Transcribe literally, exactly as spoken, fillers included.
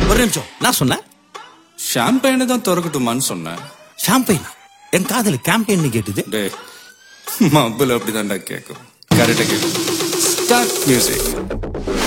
ஒரு நிமிஷம், நான் சொன்னேன் ஷாம்பெயினை தான் திறக்கட்டுமான்னு சொன்னேன். ஷாம்பெயினா? என் காதல கேம்பெயின் கேட்டுது. டே மబ్బுல அப்படிதான்டா கேட்கும். கரெக்டா கேட்கும். Start music.